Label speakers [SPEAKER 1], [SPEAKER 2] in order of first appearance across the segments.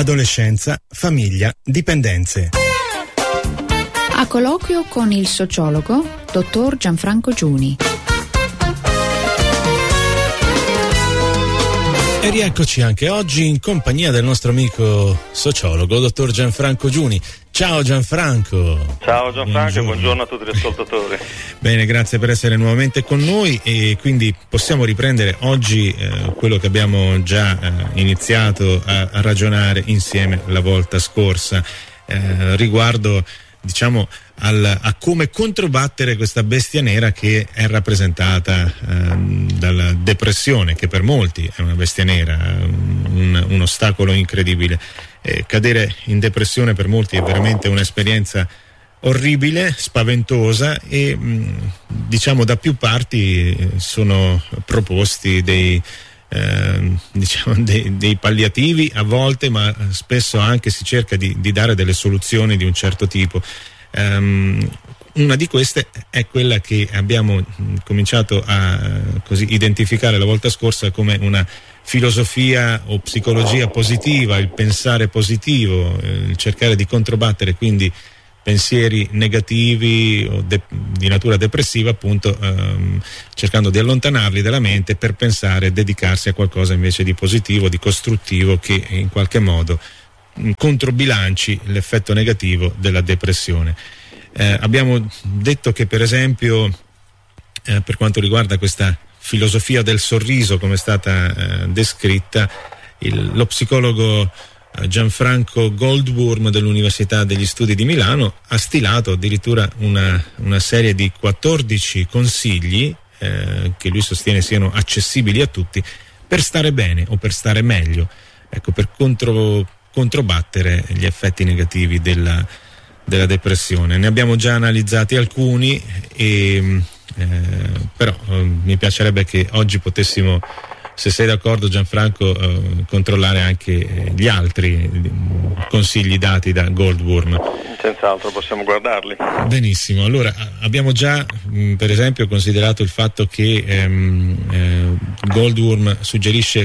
[SPEAKER 1] adolescenza, famiglia, dipendenze.
[SPEAKER 2] A colloquio con il sociologo dottor Gianfranco Giuni.
[SPEAKER 3] E rieccoci anche oggi in compagnia del nostro amico sociologo, dottor Gianfranco Giuni. Ciao Gianfranco.
[SPEAKER 4] Ciao Gianfranco e buongiorno a tutti gli ascoltatori.
[SPEAKER 3] Bene, grazie per essere nuovamente con noi e quindi possiamo riprendere oggi quello che abbiamo già iniziato a ragionare insieme la volta scorsa riguardo, diciamo, a come controbattere questa bestia nera che è rappresentata dalla depressione, che per molti è una bestia nera, un ostacolo incredibile. Cadere in depressione per molti è veramente un'esperienza orribile, spaventosa e diciamo da più parti sono proposti dei palliativi a volte, ma spesso anche si cerca di dare delle soluzioni di un certo tipo. Una di queste è quella che abbiamo cominciato a così identificare la volta scorsa come una filosofia o psicologia positiva, il pensare positivo, il cercare di controbattere quindi pensieri negativi o di natura depressiva, appunto cercando di allontanarli dalla mente per pensare e dedicarsi a qualcosa invece di positivo, di costruttivo, che in qualche modo controbilanci l'effetto negativo della depressione. Abbiamo detto che per esempio per quanto riguarda questa filosofia del sorriso come è stata descritta, lo psicologo Gianfranco Goldwurm dell'Università degli Studi di Milano ha stilato addirittura una serie di 14 consigli che lui sostiene siano accessibili a tutti per stare bene o per stare meglio, ecco, per controbattere gli effetti negativi della depressione. Ne abbiamo già analizzati alcuni però mi piacerebbe che oggi potessimo, se sei d'accordo Gianfranco, controllare anche gli altri consigli dati da Goldwurm.
[SPEAKER 4] Senz'altro, possiamo guardarli.
[SPEAKER 3] Benissimo, allora abbiamo già per esempio considerato il fatto che Goldwurm suggerisce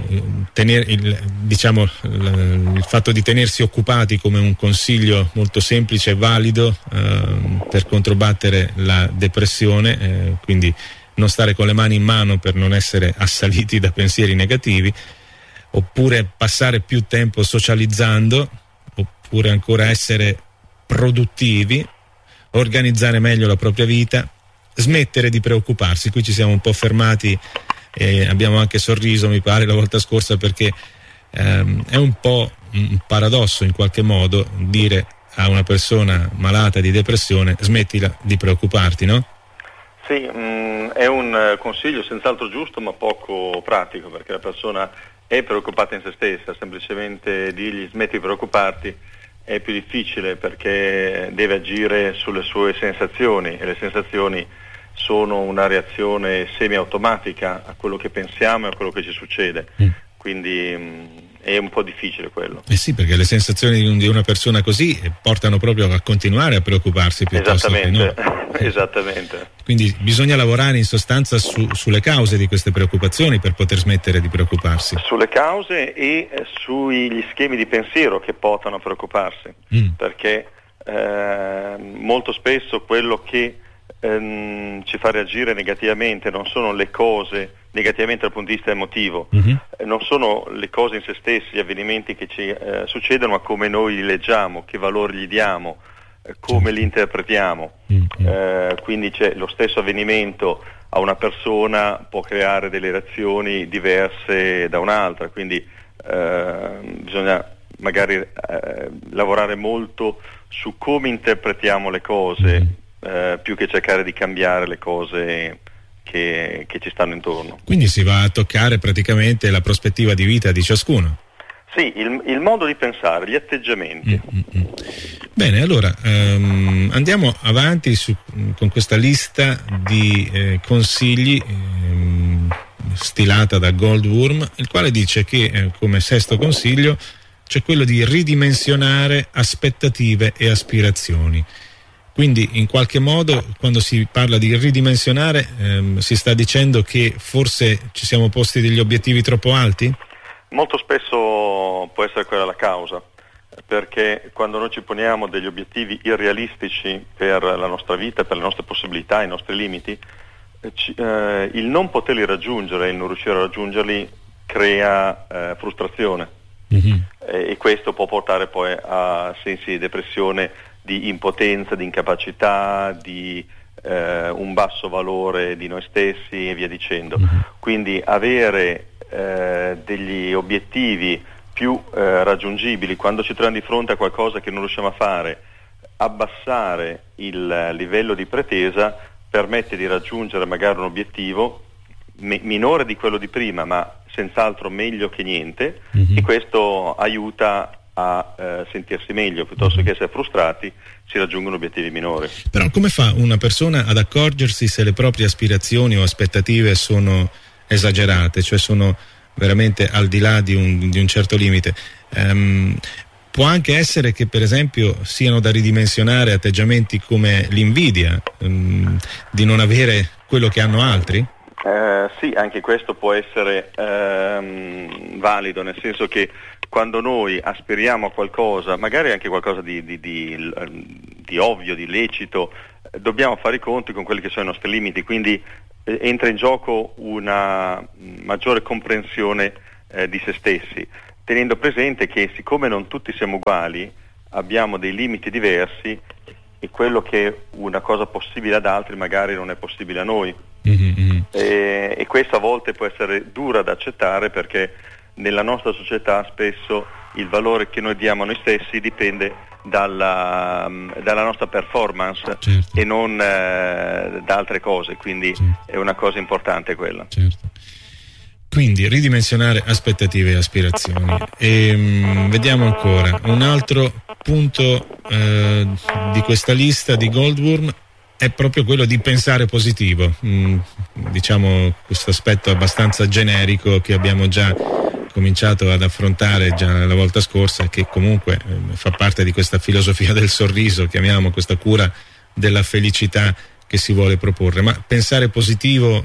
[SPEAKER 3] il fatto di tenersi occupati come un consiglio molto semplice e valido per controbattere la depressione, quindi non stare con le mani in mano per non essere assaliti da pensieri negativi, oppure passare più tempo socializzando, oppure ancora essere produttivi, organizzare meglio la propria vita, smettere di preoccuparsi. Qui ci siamo un po' fermati e abbiamo anche sorriso, mi pare, la volta scorsa, perché è un po' un paradosso in qualche modo dire a una persona malata di depressione: smettila di preoccuparti, no?
[SPEAKER 4] Sì, è un consiglio senz'altro giusto ma poco pratico, perché la persona è preoccupata in se stessa, semplicemente dirgli smetti di preoccuparti è più difficile, perché deve agire sulle sue sensazioni e le sensazioni sono una reazione semi-automatica a quello che pensiamo e a quello che ci succede, quindi è un po' difficile quello.
[SPEAKER 3] Sì, perché le sensazioni di una persona così portano proprio a continuare a preoccuparsi piuttosto che no.
[SPEAKER 4] Esattamente.
[SPEAKER 3] Quindi bisogna lavorare in sostanza sulle cause di queste preoccupazioni per poter smettere di preoccuparsi.
[SPEAKER 4] Sulle cause e sugli schemi di pensiero che portano a preoccuparsi, perché molto spesso quello che ci fa reagire negativamente non sono le cose, negativamente dal punto di vista emotivo, non sono le cose in se stesse, gli avvenimenti che ci succedono, ma come noi li leggiamo, che valore gli diamo, come li interpretiamo. Quindi c'è lo stesso avvenimento a una persona può creare delle reazioni diverse da un'altra, quindi bisogna magari lavorare molto su come interpretiamo le cose, più che cercare di cambiare le cose che ci stanno intorno.
[SPEAKER 3] Quindi si va a toccare praticamente la prospettiva di vita di ciascuno.
[SPEAKER 4] Sì, il modo di pensare, gli atteggiamenti.
[SPEAKER 3] Bene, allora andiamo avanti con questa lista di consigli stilata da Goldwurm, il quale dice che come sesto consiglio c'è quello di ridimensionare aspettative e aspirazioni. Quindi in qualche modo quando si parla di ridimensionare si sta dicendo che forse ci siamo posti degli obiettivi troppo alti?
[SPEAKER 4] Molto spesso può essere quella la causa, perché quando noi ci poniamo degli obiettivi irrealistici per la nostra vita, per le nostre possibilità, i nostri limiti, il non poterli raggiungere, il non riuscire a raggiungerli crea frustrazione, e questo può portare poi a sensi di depressione, di impotenza, di incapacità, di un basso valore di noi stessi e via dicendo. Quindi avere degli obiettivi più raggiungibili quando ci troviamo di fronte a qualcosa che non riusciamo a fare, abbassare il livello di pretesa permette di raggiungere magari un obiettivo minore di quello di prima, ma senz'altro meglio che niente, e questo aiuta a sentirsi meglio. Piuttosto che essere frustrati, si raggiungono obiettivi minori.
[SPEAKER 3] Però come fa una persona ad accorgersi se le proprie aspirazioni o aspettative sono esagerate, cioè sono veramente al di là di un certo limite? Può anche essere che per esempio siano da ridimensionare atteggiamenti come l'invidia, di non avere quello che hanno altri?
[SPEAKER 4] Sì, anche questo può essere valido, nel senso che quando noi aspiriamo a qualcosa, magari anche qualcosa di ovvio, di lecito, dobbiamo fare i conti con quelli che sono i nostri limiti, quindi entra in gioco una maggiore comprensione di se stessi, tenendo presente che siccome non tutti siamo uguali, abbiamo dei limiti diversi, e quello che è una cosa possibile ad altri magari non è possibile a noi. E questo a volte può essere dura da accettare, perché nella nostra società spesso il valore che noi diamo a noi stessi dipende dalla nostra performance, certo, e non da altre cose, quindi certo, è una cosa importante quella.
[SPEAKER 3] Certo. Quindi ridimensionare aspettative e aspirazioni. E vediamo ancora un altro punto di questa lista di Goldwurm è proprio quello di pensare positivo, diciamo questo aspetto abbastanza generico che abbiamo già cominciato ad affrontare già la volta scorsa, che comunque fa parte di questa filosofia del sorriso, chiamiamo, questa cura della felicità che si vuole proporre. Ma pensare positivo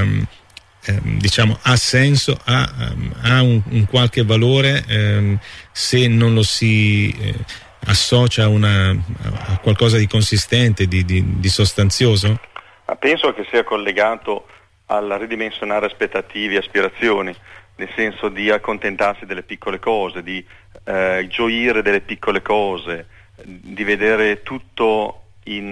[SPEAKER 3] diciamo ha senso, ha un qualche valore se non lo si associa a qualcosa di consistente, di sostanzioso?
[SPEAKER 4] Penso che sia collegato al ridimensionare aspettative e aspirazioni, nel senso di accontentarsi delle piccole cose, di gioire delle piccole cose, di vedere tutto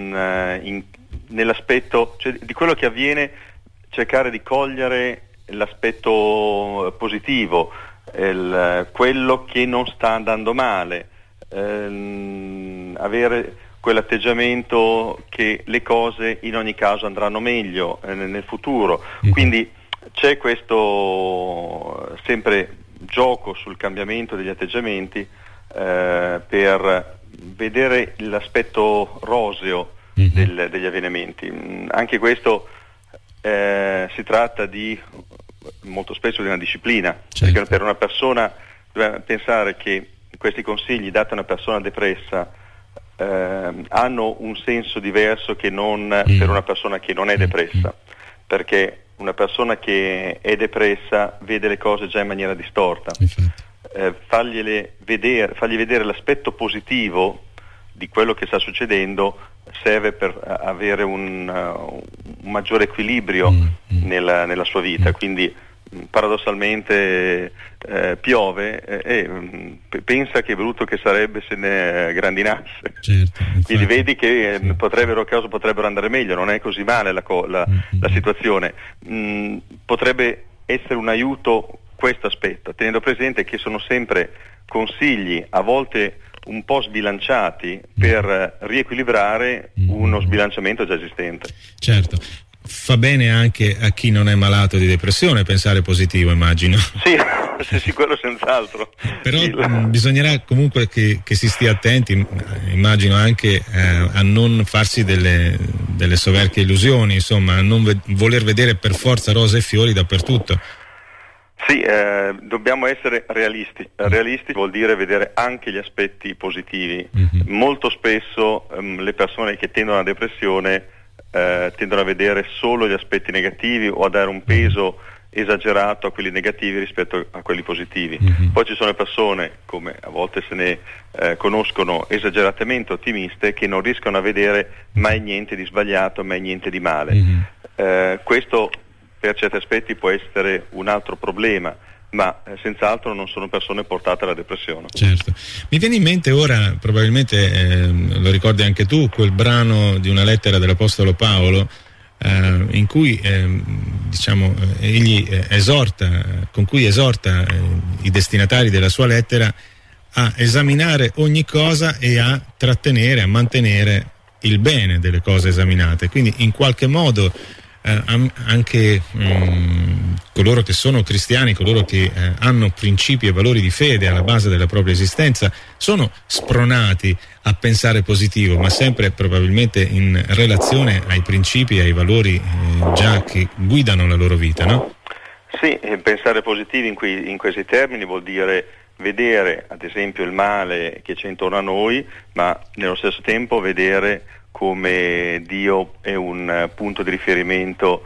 [SPEAKER 4] nell'aspetto, cioè, di quello che avviene, cercare di cogliere l'aspetto positivo, quello che non sta andando male, avere quell'atteggiamento che le cose in ogni caso andranno meglio nel futuro. Quindi c'è questo sempre gioco sul cambiamento degli atteggiamenti per vedere l'aspetto roseo degli avvenimenti. Anche questo si tratta molto spesso di una disciplina, certo, perché per una persona dobbiamo pensare che questi consigli dati a una persona depressa hanno un senso diverso che non per una persona che non è depressa, perché una persona che è depressa vede le cose già in maniera distorta. Fargli vedere l'aspetto positivo di quello che sta succedendo serve per avere un maggiore equilibrio nella sua vita. Quindi paradossalmente piove e pensa che brutto che sarebbe se ne grandinasse. Certo, quindi vedi che potrebbero andare meglio, non è così male la situazione. Potrebbe essere un aiuto questo aspetto, tenendo presente che sono sempre consigli a volte un po' sbilanciati per riequilibrare uno sbilanciamento già esistente.
[SPEAKER 3] Certo. Fa bene anche a chi non è malato di depressione pensare positivo, immagino.
[SPEAKER 4] Sì, quello senz'altro.
[SPEAKER 3] Però bisognerà comunque che si stia attenti, immagino anche a non farsi delle soverchie illusioni, insomma, a non voler vedere per forza rose e fiori dappertutto.
[SPEAKER 4] Sì, dobbiamo essere realisti. Realisti vuol dire vedere anche gli aspetti positivi. Molto spesso le persone che tendono alla depressione tendono a vedere solo gli aspetti negativi o a dare un peso esagerato a quelli negativi rispetto a quelli positivi. Poi ci sono persone, come a volte se ne conoscono, esageratamente ottimiste, che non riescono a vedere mai niente di sbagliato, mai niente di male. Questo per certi aspetti può essere un altro problema, ma senz'altro non sono persone portate alla depressione.
[SPEAKER 3] Certo. Mi viene in mente ora, probabilmente lo ricordi anche tu, quel brano di una lettera dell'Apostolo Paolo, in cui egli con cui esorta i destinatari della sua lettera a esaminare ogni cosa e a trattenere, a mantenere il bene delle cose esaminate. Quindi in qualche modo anche coloro che sono cristiani, coloro che hanno principi e valori di fede alla base della propria esistenza, sono spronati a pensare positivo, ma sempre probabilmente in relazione ai principi e ai valori già che guidano la loro vita, no?
[SPEAKER 4] Sì, pensare positivi in questi termini vuol dire vedere ad esempio il male che c'è intorno a noi, ma nello stesso tempo vedere come Dio è un punto di riferimento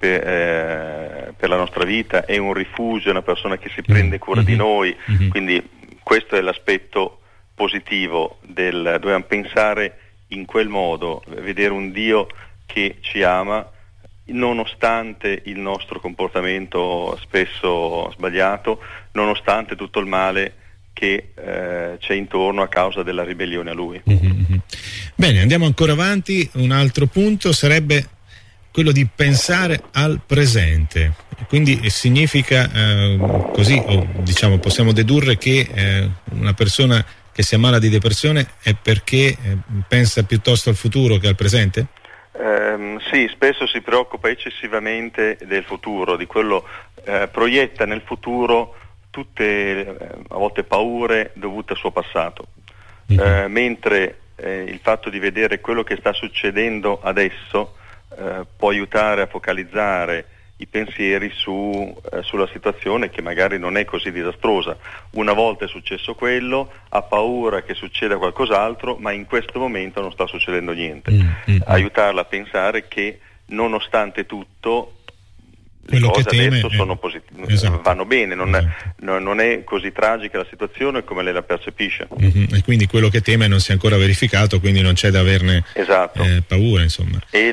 [SPEAKER 4] per la nostra vita, è un rifugio, è una persona che si prende cura di noi, quindi questo è l'aspetto positivo dobbiamo pensare in quel modo, vedere un Dio che ci ama nonostante il nostro comportamento spesso sbagliato, nonostante tutto il male che c'è intorno a causa della ribellione a Lui.
[SPEAKER 3] Bene, andiamo ancora avanti. Un altro punto sarebbe quello di pensare al presente. Quindi significa così, o diciamo possiamo dedurre che una persona che si ammala di depressione è perché pensa piuttosto al futuro che al presente?
[SPEAKER 4] Sì, spesso si preoccupa eccessivamente del futuro, di quello proietta nel futuro tutte a volte paure dovute al suo passato, mentre il fatto di vedere quello che sta succedendo adesso può aiutare a focalizzare i pensieri sulla situazione che magari non è così disastrosa. Una volta è successo quello, ha paura che succeda qualcos'altro, ma in questo momento non sta succedendo niente. Aiutarla a pensare che nonostante tutto le
[SPEAKER 3] quello
[SPEAKER 4] cose
[SPEAKER 3] che teme
[SPEAKER 4] adesso sono
[SPEAKER 3] esatto.
[SPEAKER 4] vanno bene, non è così tragica la situazione come lei la percepisce.
[SPEAKER 3] E quindi quello che teme non si è ancora verificato, quindi non c'è da averne paura, insomma.
[SPEAKER 4] E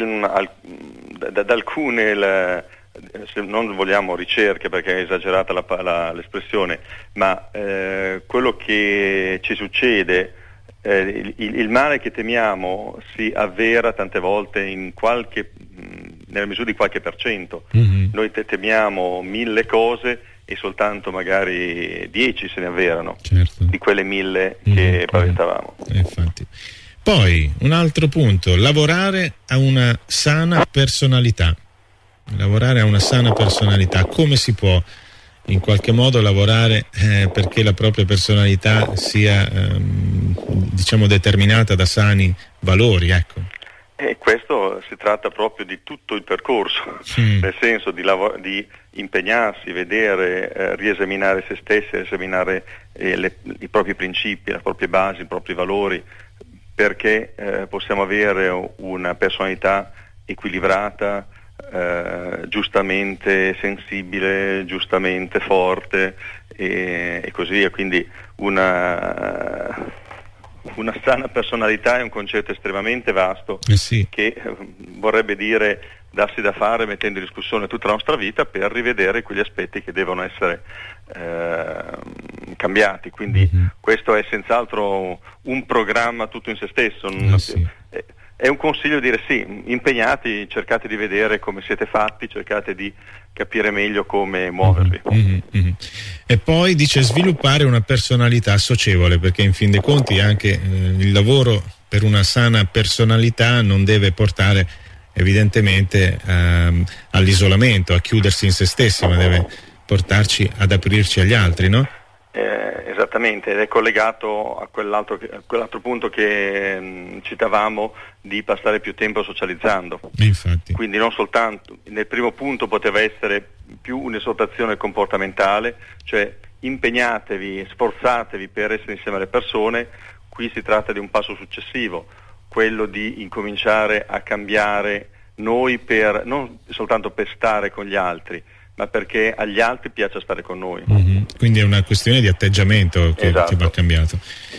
[SPEAKER 4] da alcune se non vogliamo ricerche, perché è esagerata l'espressione, ma quello che ci succede, il male che temiamo si avvera tante volte nella misura di qualche percento. Noi temiamo 1000 cose e soltanto magari 10 se ne avverano, certo, di quelle 1000 che paventavamo.
[SPEAKER 3] Infatti. Poi un altro punto, lavorare a una sana personalità. Come si può in qualche modo lavorare perché la propria personalità sia determinata da sani valori, ecco?
[SPEAKER 4] E questo si tratta proprio di tutto il percorso, nel senso di impegnarsi, vedere, riesaminare se stessi, esaminare i propri principi, le proprie basi, i propri valori, perché possiamo avere una personalità equilibrata, giustamente sensibile, giustamente forte e così via. Quindi una sana personalità è un concetto estremamente vasto che vorrebbe dire darsi da fare mettendo in discussione tutta la nostra vita per rivedere quegli aspetti che devono essere cambiati. Quindi questo è senz'altro un programma tutto in se stesso. È un consiglio dire impegnatevi, cercate di vedere come siete fatti, cercate di capire meglio come muovervi.
[SPEAKER 3] E poi dice sviluppare una personalità socievole, perché in fin dei conti anche il lavoro per una sana personalità non deve portare evidentemente all'isolamento, a chiudersi in se stessi, ma deve portarci ad aprirci agli altri, no?
[SPEAKER 4] Esattamente, ed è collegato a quell'altro punto che citavamo, di passare più tempo socializzando.
[SPEAKER 3] Infatti.
[SPEAKER 4] Quindi non soltanto, nel primo punto poteva essere più un'esortazione comportamentale, cioè impegnatevi, sforzatevi per essere insieme alle persone. Qui si tratta di un passo successivo, quello di incominciare a cambiare noi non soltanto per stare con gli altri, ma perché agli altri piace stare con noi.
[SPEAKER 3] Quindi è una questione di atteggiamento che va cambiato.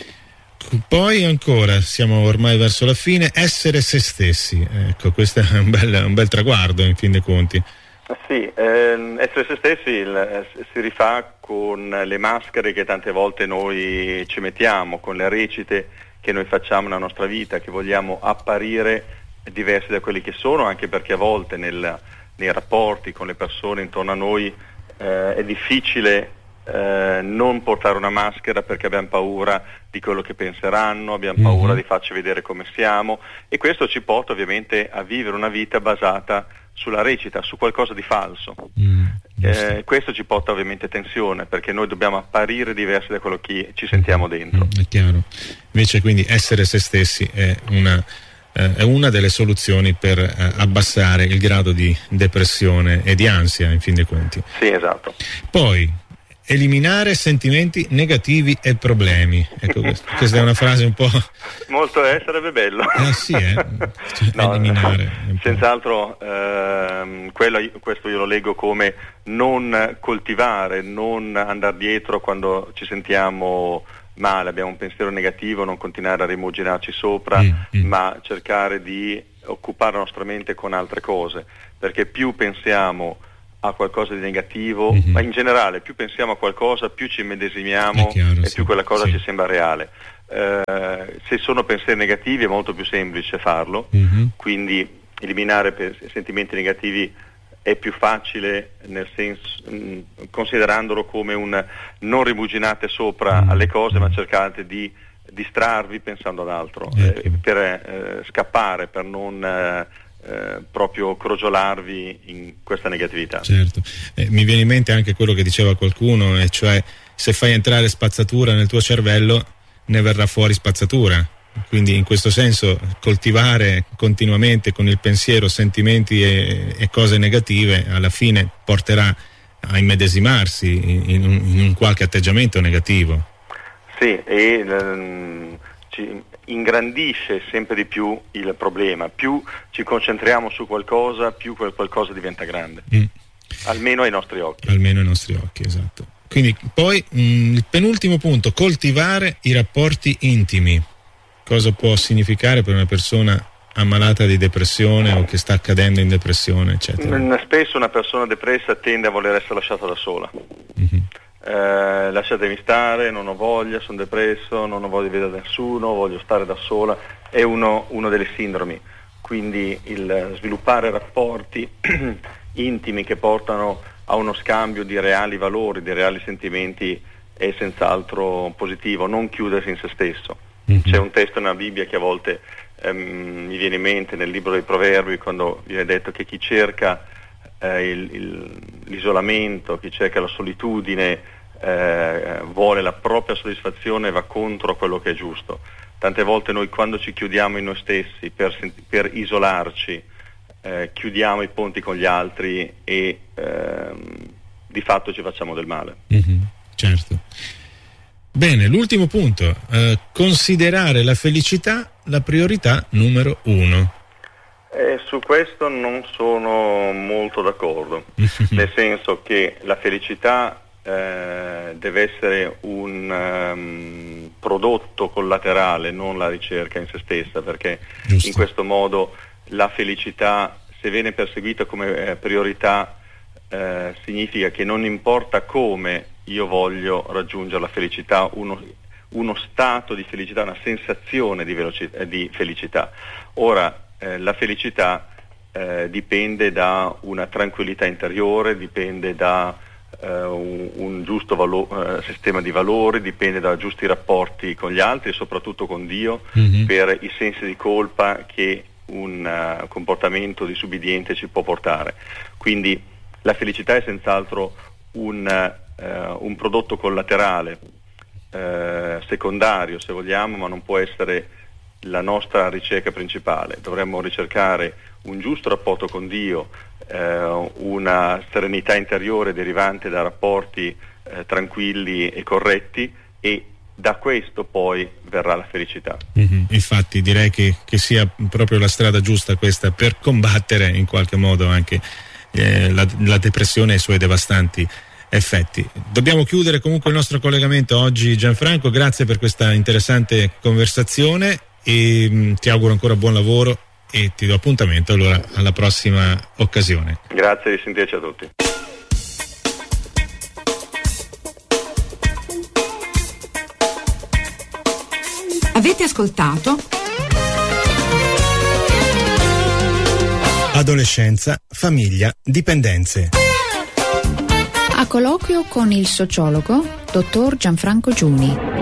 [SPEAKER 3] Poi ancora, siamo ormai verso la fine, essere se stessi, ecco, questo è un bel traguardo in fin dei conti.
[SPEAKER 4] Sì, essere se stessi si rifà con le maschere che tante volte noi ci mettiamo, con le recite che noi facciamo nella nostra vita, che vogliamo apparire diversi da quelli che sono, anche perché a volte nei rapporti con le persone intorno a noi è difficile non portare una maschera, perché abbiamo paura di quello che penseranno, abbiamo paura di farci vedere come siamo, e questo ci porta ovviamente a vivere una vita basata sulla recita, su qualcosa di falso. Questo ci porta ovviamente tensione, perché noi dobbiamo apparire diversi da quello che ci sentiamo dentro.
[SPEAKER 3] È chiaro. Invece quindi essere se stessi è una delle soluzioni per abbassare il grado di depressione e di ansia, in fin dei conti.
[SPEAKER 4] Sì, esatto.
[SPEAKER 3] Poi eliminare sentimenti negativi e problemi. Ecco, questa è una frase un po'...
[SPEAKER 4] Molto, sarebbe bello.
[SPEAKER 3] Sì, eliminare.
[SPEAKER 4] Senz'altro, questo io lo leggo come non coltivare, non andare dietro quando ci sentiamo male, abbiamo un pensiero negativo, non continuare a rimuginarci sopra, ma cercare di occupare la nostra mente con altre cose, perché più pensiamo a qualcosa di negativo, ma in generale più pensiamo a qualcosa, più ci immedesimiamo e più quella cosa ci sembra reale. Se sono pensieri negativi è molto più semplice farlo, quindi eliminare sentimenti negativi è più facile, nel senso, considerandolo come un non rimuginate sopra alle cose, ma cercate di distrarvi pensando ad altro, per scappare, per non proprio crogiolarvi in questa negatività.
[SPEAKER 3] Certo, mi viene in mente anche quello che diceva qualcuno, e cioè se fai entrare spazzatura nel tuo cervello ne verrà fuori spazzatura. Quindi in questo senso coltivare continuamente con il pensiero sentimenti e cose negative alla fine porterà a immedesimarsi in un qualche atteggiamento negativo.
[SPEAKER 4] Sì, e ci ingrandisce sempre di più il problema. Più ci concentriamo su qualcosa, più quel qualcosa diventa grande. Almeno ai nostri occhi.
[SPEAKER 3] Almeno ai nostri occhi, esatto. Quindi poi il penultimo punto, coltivare i rapporti intimi. Cosa può significare per una persona ammalata di depressione o che sta cadendo in depressione, eccetera?
[SPEAKER 4] Spesso una persona depressa tende a voler essere lasciata da sola. Lasciatemi stare, non ho voglia, sono depresso, non ho voglia di vedere nessuno, voglio stare da sola. È uno delle sindromi. Quindi il sviluppare rapporti intimi che portano a uno scambio di reali valori, di reali sentimenti è senz'altro positivo, non chiudersi in se stesso. C'è un testo nella Bibbia che a volte mi viene in mente, nel libro dei Proverbi, quando viene detto che chi cerca l'isolamento, chi cerca la solitudine, vuole la propria soddisfazione e va contro quello che è giusto. Tante volte noi, quando ci chiudiamo in noi stessi per isolarci, chiudiamo i ponti con gli altri e di fatto ci facciamo del male.
[SPEAKER 3] Certo. Bene, l'ultimo punto, considerare la felicità la priorità numero 1.
[SPEAKER 4] Su questo non sono molto d'accordo, nel senso che la felicità deve essere un prodotto collaterale, non la ricerca in se stessa, perché in questo modo la felicità, se viene perseguita come priorità, significa che non importa come io voglio raggiungere la felicità, uno stato di felicità, una sensazione di felicità. Ora, la felicità dipende da una tranquillità interiore, dipende da un giusto sistema di valori, dipende da giusti rapporti con gli altri e soprattutto con Dio, per i sensi di colpa che un comportamento disubbidiente ci può portare. Quindi la felicità è senz'altro un prodotto collaterale, secondario se vogliamo, ma non può essere la nostra ricerca principale. Dovremmo ricercare un giusto rapporto con Dio, una serenità interiore derivante da rapporti tranquilli e corretti, e da questo poi verrà la felicità.
[SPEAKER 3] Infatti direi che sia proprio la strada giusta questa per combattere in qualche modo anche la depressione e i suoi devastanti effetti. Dobbiamo chiudere comunque il nostro collegamento oggi, Gianfranco, grazie per questa interessante conversazione e ti auguro ancora buon lavoro e ti do appuntamento allora alla prossima occasione.
[SPEAKER 4] Grazie, risentirci a tutti.
[SPEAKER 2] Avete ascoltato
[SPEAKER 1] Adolescenza, famiglia, dipendenze.
[SPEAKER 2] A colloquio con il sociologo dottor Gianfranco Giuni.